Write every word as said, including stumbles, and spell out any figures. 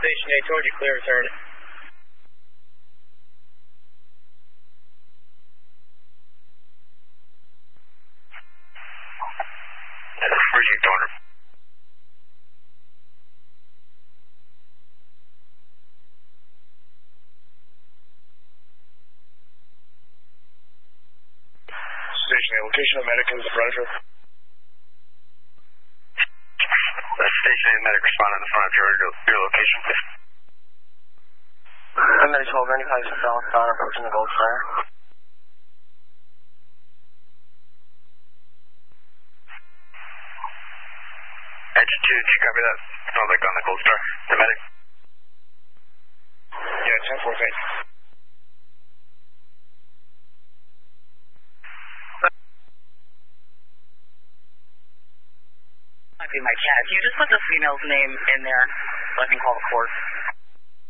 Station eight, told you, clear return. Where's your daughter? Station eight, location of medic is the Predator. Station eight, medic respond on the front of your, your location, please. Medic twelve ninety-five, South Star, approaching the Gold Star. Engine two, did you copy that? Sounds like on the Gold Star. The medic? Yeah, ten fourteen. Might be my cat. If you just put the female's name in there, so I can call the court.